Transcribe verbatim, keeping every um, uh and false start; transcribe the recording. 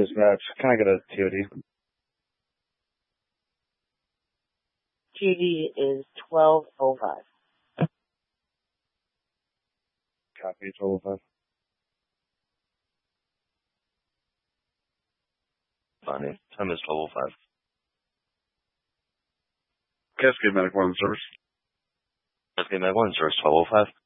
Dispatch. Can I get a T O D? T O D is twelve oh five. Copy, twelve oh five. Bonnie, time is twelve oh five. Cascade Medic one service. Cascade Medic one service, twelve oh five.